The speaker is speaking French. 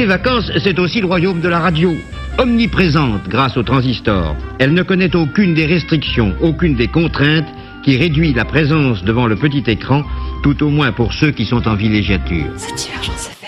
télévacances, c'est aussi le royaume de la radio. Omniprésente grâce au transistor, elle ne connaît aucune des restrictions, aucune des contraintes qui réduit la présence devant le petit écran, tout au moins pour ceux qui sont en villégiature. Cette divergence est